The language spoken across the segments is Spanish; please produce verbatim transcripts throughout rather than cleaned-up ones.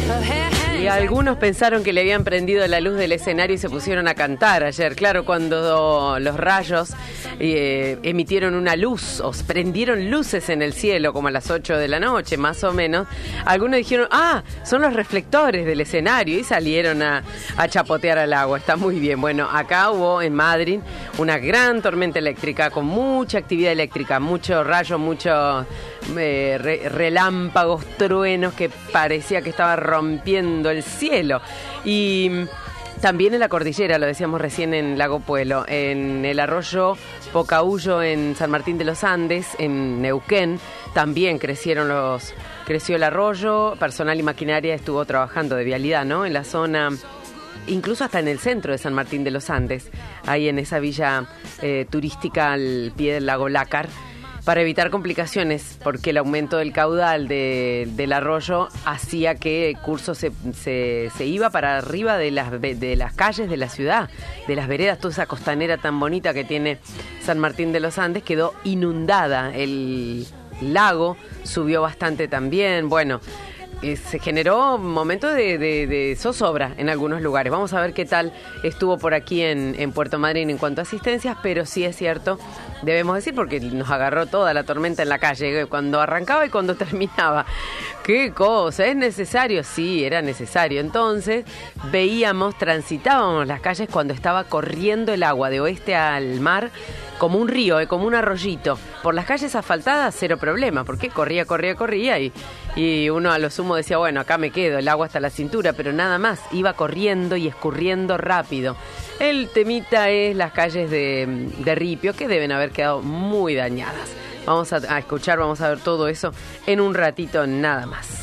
Y algunos pensaron que le habían prendido la luz del escenario y se pusieron a cantar ayer. Claro, cuando los rayos eh, emitieron una luz, o prendieron luces en el cielo, como a las ocho de la noche, más o menos, algunos dijeron, ah, son los reflectores del escenario, y salieron a, a chapotear al agua. Está muy bien. Bueno, acá hubo en Madrid una gran tormenta eléctrica, con mucha actividad eléctrica, mucho rayo, mucho eh, re, relámpagos, truenos, que parecía que estaba rompiendo el cielo. Y también en la cordillera, lo decíamos recién en Lago Puelo, en el arroyo Pocahuyo en San Martín de los Andes, en Neuquén, también crecieron los, creció el arroyo, personal y maquinaria estuvo trabajando de vialidad, ¿no? En la zona, incluso hasta en el centro de San Martín de los Andes, ahí en esa villa eh, turística al pie del lago Lácar, para evitar complicaciones, porque el aumento del caudal de, del arroyo hacía que el curso se, se, se iba para arriba de las, de las calles de la ciudad, de las veredas. Toda esa costanera tan bonita que tiene San Martín de los Andes quedó inundada. El lago subió bastante también. Bueno, eh, se generó un momento de, de, de zozobra en algunos lugares. Vamos a ver qué tal estuvo por aquí en, en Puerto Madryn en cuanto a asistencias, pero sí es cierto, debemos decir, porque nos agarró toda la tormenta en la calle, cuando arrancaba y cuando terminaba. ¡Qué cosa! ¿Es necesario? Sí, era necesario. Entonces, veíamos, transitábamos las calles cuando estaba corriendo el agua de oeste al mar, como un río, eh, como un arroyito. Por las calles asfaltadas, cero problema, porque corría, corría, corría, y, y uno a lo sumo decía, bueno, acá me quedo, el agua hasta la cintura, pero nada más, iba corriendo y escurriendo rápido. El temita es las calles de, de Ripio, que deben haber quedado muy dañadas. Vamos a, a escuchar, vamos a ver todo eso en un ratito nada más.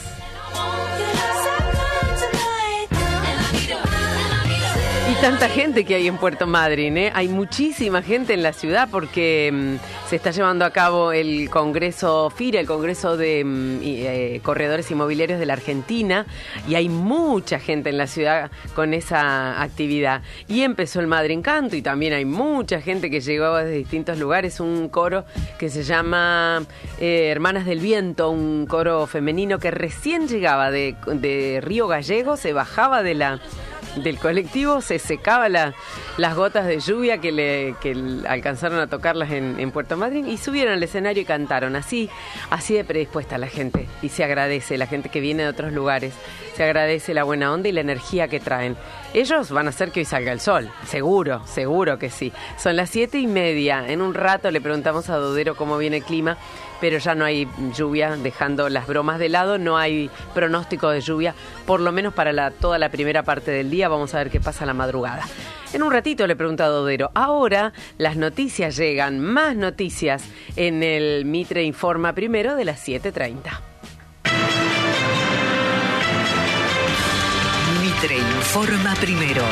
Y tanta gente que hay en Puerto Madryn, ¿eh? Hay muchísima gente en la ciudad porque mmm, se está llevando a cabo el Congreso FIRA, el Congreso de mmm, eh, Corredores Inmobiliarios de la Argentina, y hay mucha gente en la ciudad con esa actividad. Y empezó el Madryn Canto, y también hay mucha gente que llegó desde distintos lugares, un coro que se llama eh, Hermanas del Viento, un coro femenino que recién llegaba de, de Río Gallego, se bajaba de la... del colectivo, se secaba la, las gotas de lluvia que le que alcanzaron a tocarlas en, en Puerto Madryn, y subieron al escenario y cantaron. Así, así de predispuesta la gente, y se agradece, la gente que viene de otros lugares, se agradece la buena onda y la energía que traen. Ellos van a hacer que hoy salga el sol, seguro, seguro que sí. Son las siete y media, en un rato le preguntamos a Dodero cómo viene el clima, pero ya no hay lluvia, dejando las bromas de lado, no hay pronóstico de lluvia, por lo menos para la, toda la primera parte del día. Vamos a ver qué pasa a la madrugada. En un ratito le pregunto a Dodero. Ahora las noticias llegan, más noticias en el Mitre Informa Primero de las siete treinta. Mitre Informa Primero.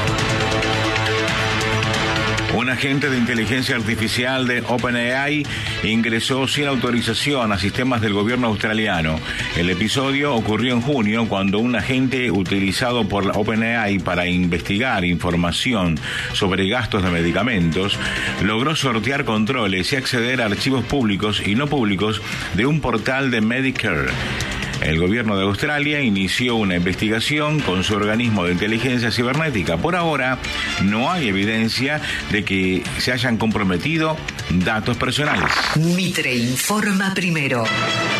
Un agente de inteligencia artificial de OpenAI ingresó sin autorización a sistemas del gobierno australiano. El episodio ocurrió en junio, cuando un agente utilizado por la OpenAI para investigar información sobre gastos de medicamentos logró sortear controles y acceder a archivos públicos y no públicos de un portal de Medicare. El gobierno de Australia inició una investigación con su organismo de inteligencia cibernética. Por ahora, no hay evidencia de que se hayan comprometido datos personales. Mitre Informa Primero.